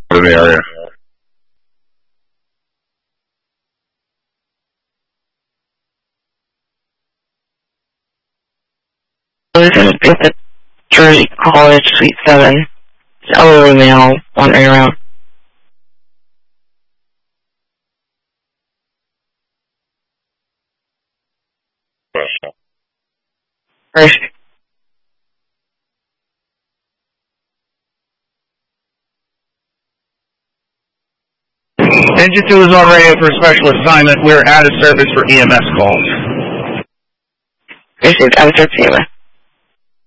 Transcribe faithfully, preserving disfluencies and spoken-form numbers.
in the area. This is at Jersey College, Suite seven. It's elderly male wandering around. First. Engine two is on radio for a special assignment. We're out of service for E M S calls. Received, out of service.